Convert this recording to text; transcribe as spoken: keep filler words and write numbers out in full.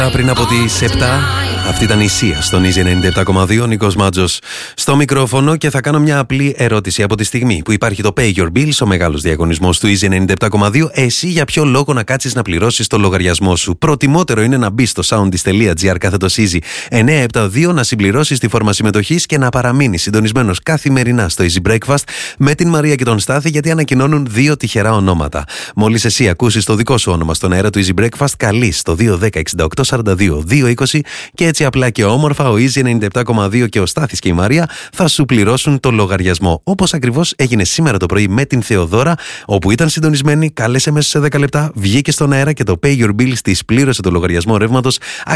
Πριν από τις επτά, αυτή ήταν η Σία στον Easy ενενήντα επτά κόμμα δύο, Νίκος Μάτζος στο μικρόφωνο και θα κάνω μια απλή ερώτηση. Από τη στιγμή που υπάρχει το Pay Your Bills, ο μεγάλος διαγωνισμός του Easy ενενήντα επτά κόμμα δύο, εσύ για ποιο λόγο να κάτσεις να πληρώσεις το λογαριασμό σου? Προτιμότερο είναι να μπεις στο soundis.gr κάθετος Easy εννιακόσια εβδομήντα δύο, να συμπληρώσεις τη φόρμα συμμετοχής και να παραμείνεις συντονισμένος καθημερινά στο Easy Breakfast με την Μαρία και τον Στάθη, γιατί ανακοινώνουν δύο τυχερά ονόματα. Μόλις εσύ ακούσεις το δικό σου όνομα στον αέρα του Easy Breakfast, καλείς στο δύο ένα μηδέν εξήντα οκτώ σαράντα δύο δύο είκοσι και έτσι απλά και όμορφα ο Easy ενενήντα επτά κόμμα δύο και ο Στάθης και η Μαρία θα σου πληρώσουν το λογαριασμό. Όπως ακριβώς έγινε σήμερα το πρωί με την Θεοδώρα, όπου ήταν συντονισμένη, κάλεσε μέσα σε δέκα λεπτά, βγήκε στον αέρα και το Pay Your Bills της πλήρωσε το λογαριασμό ρεύματος